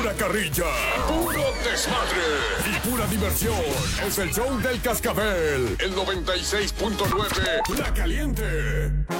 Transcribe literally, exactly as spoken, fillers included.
pura carrilla, puro desmadre y pura diversión. Es el show del Cascabel, el noventa y seis punto nueve, La Caliente.